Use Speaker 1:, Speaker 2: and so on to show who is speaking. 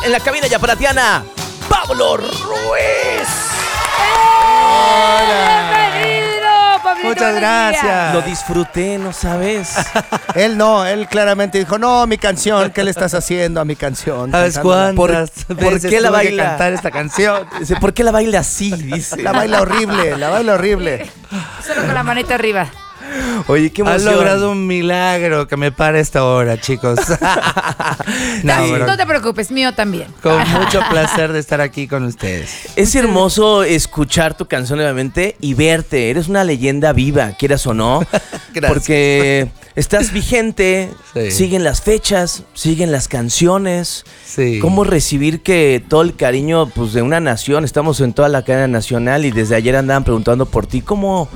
Speaker 1: en la cabina yaparatiana, Pablo Ruiz.
Speaker 2: ¡Bienvenido, Pablito!
Speaker 3: Muchas gracias.
Speaker 1: Lo disfruté, ¿no sabes?
Speaker 3: Él claramente dijo, no, mi canción, ¿qué le estás haciendo a mi canción?
Speaker 4: ¿Sabes
Speaker 3: Cantándola.
Speaker 4: cuántas
Speaker 1: ¿Por qué la
Speaker 4: tuve que
Speaker 1: baila?
Speaker 4: cantar esta canción?
Speaker 1: Dice, ¿por qué la baila así? Dice.
Speaker 3: La baila horrible.
Speaker 2: Solo con la manita arriba.
Speaker 1: Oye, qué
Speaker 4: Has
Speaker 1: emoción.
Speaker 4: logrado un milagro que me pare esta hora, chicos.
Speaker 2: No te preocupes, mío también.
Speaker 4: Con mucho placer de estar aquí con ustedes.
Speaker 1: Es hermoso escuchar tu canción nuevamente y verte. Eres una leyenda viva, quieras o no.
Speaker 4: Gracias.
Speaker 1: Porque estás vigente,
Speaker 4: Sí.
Speaker 1: siguen las fechas, siguen las canciones.
Speaker 4: Sí.
Speaker 1: ¿Cómo recibir que todo el cariño pues, de una nación? Estamos en toda la cadena nacional y desde ayer andaban preguntando por ti. ¿Cómo